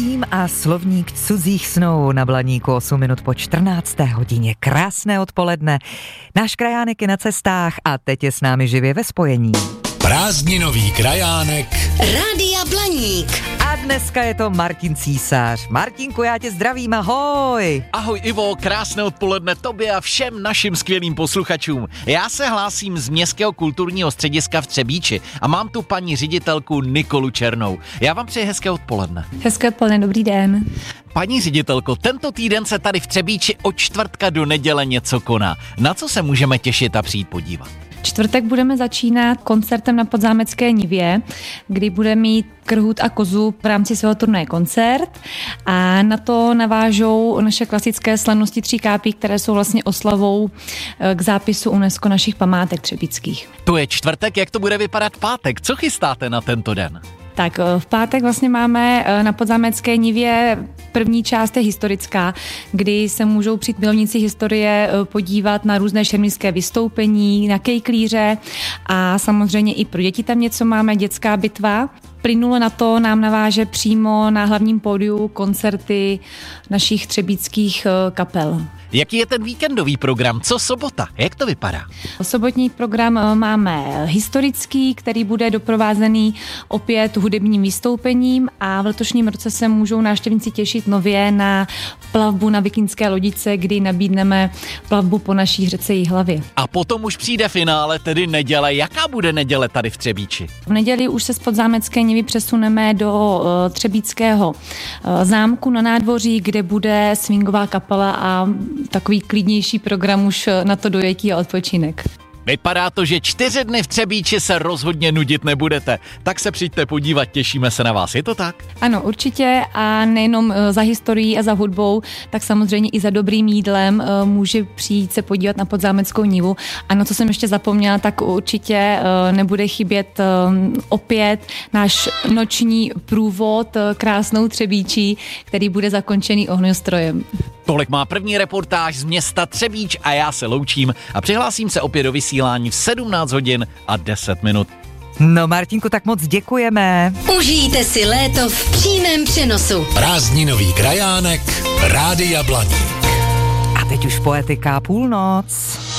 A slovník cudzích snů na Blaníku 8 minut po 14. hodině. Krásné odpoledne. Náš krajánek je na cestách a teď je s námi živě ve spojení. Prázdninový krajánek Rádia Blaník. A dneska je to Martin Císař. Martinku, já tě zdravím, ahoj. Ahoj Ivo, krásné odpoledne tobě a všem našim skvělým posluchačům. Já se hlásím z Městského kulturního střediska v Třebíči a mám tu paní ředitelku Nikolu Černou. Já vám přeji hezké odpoledne. Hezké odpoledne, dobrý den. Paní ředitelko, tento týden se tady v Třebíči od čtvrtka do neděle něco koná. Na co se můžeme těšit a přijít podívat? Čtvrtek budeme začínat koncertem na Podzámecké nivě, kdy bude mít Krhut a Kozu v rámci svého turné koncert a na to navážou naše klasické slavnosti Tří kápí, které jsou vlastně oslavou k zápisu UNESCO našich památek třebíčských. To je čtvrtek, jak to bude vypadat pátek? Co chystáte na tento den? Tak v pátek vlastně máme na Podzámecké nivě první část je historická, kdy se můžou přijít milovníci historie podívat na různé šermířské vystoupení, na kejklíře a samozřejmě i pro děti tam něco máme, dětská bitva. Plynulo na to nám naváže přímo na hlavním pódiu koncerty našich třebíčských kapel. Jaký je ten víkendový program? Co sobota? Jak to vypadá? Sobotní program máme historický, který bude doprovázený opět hudebním vystoupením a v letošním roce se můžou návštěvníci těšit nově na plavbu na vikingské lodice, kdy nabídneme plavbu po naší řece Jihlavě. A potom už přijde finále, tedy neděle. Jaká bude neděle tady v Třebíči? V neděli už se z Podzámecké nivy přesuneme do Třebíčského zámku na nádvoří, kde bude swingová kapela a takový klidnější program už na to dojetí a odpočinek. Vypadá to, že 4 dny v Třebíči se rozhodně nudit nebudete. Tak se přijďte podívat, těšíme se na vás, je to tak? Ano, určitě a nejenom za historií a za hudbou, tak samozřejmě i za dobrým jídlem může přijít se podívat na Podzámeckou nivu. A na co jsem ještě zapomněla, tak určitě nebude chybět opět náš noční průvod krásnou Třebíčí, který bude zakončený ohňostrojem. Tolik má první reportáž z města Třebíč a já se loučím a přihlásím se opět do vysílání v 17 hodin a 10 minut. No Martinku, tak moc děkujeme. Užijte si léto v přímém přenosu. Prázdninový krajánek Rádia Blaník. A teď už poetika půlnoc.